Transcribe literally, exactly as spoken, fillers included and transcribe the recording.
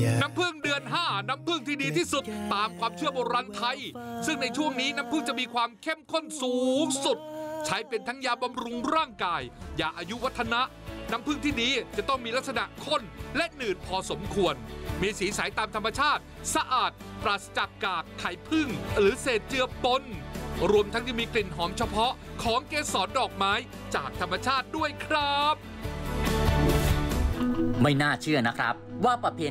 น้ำผึ้งเดือนห้าน้ำผึ้งที่ดีที่สุดตามความเชื่อโบราณไทยซึ่งในช่วงนี้น้ำผึ้งจะมีความเข้มข้นสูงสุดใช้เป็นทั้งยาบำรุงร่างกายยาอายุวัฒนะน้ำผึ้งที่ดีจะต้องมีลักษณะข้นและหนืดพอสมควรมีสีใสตามธรรมชาติสะอาดปราศจากกากไข่ผึ้งหรือเศษเจือปนรวมทั้งที่มีกลิ่นหอมเฉพาะของเกสรดอกไม้จากธรรมชาติด้วยครับไม่น่าเชื่อนะครับว่าประเพ